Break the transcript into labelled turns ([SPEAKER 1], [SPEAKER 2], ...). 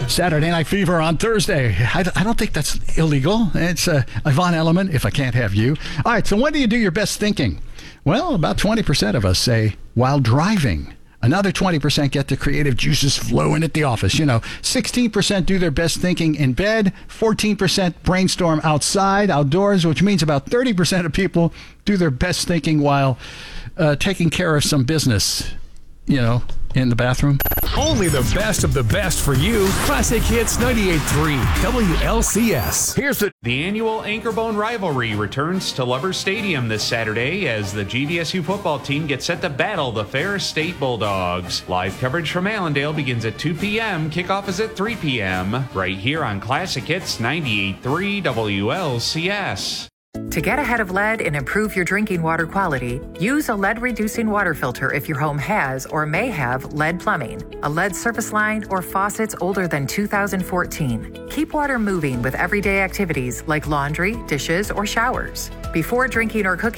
[SPEAKER 1] Saturday Night Fever on Thursday. I don't think that's illegal. It's Yvonne Elliman, If I Can't Have You. All right, so when do you do your best thinking? Well, about 20% of us say while driving. Another 20% get the creative juices flowing at the office. 16% do their best thinking in bed, 14% brainstorm outdoors, which means about 30% of people do their best thinking while taking care of some business, in the bathroom.
[SPEAKER 2] Only the best of the best for you. Classic Hits 98.3 WLCS.
[SPEAKER 3] Here's the annual Anchorbone Rivalry returns to Lovers Stadium this Saturday as the GVSU football team gets set to battle the Ferris State Bulldogs. Live coverage from Allendale begins at 2 p.m. Kickoff is at 3 p.m. right here on Classic Hits 98.3 WLCS.
[SPEAKER 4] To get ahead of lead and improve your drinking water quality, use a lead-reducing water filter if your home has or may have lead plumbing, a lead service line, or faucets older than 2014. Keep water moving with everyday activities like laundry, dishes, or showers. Before drinking or cooking,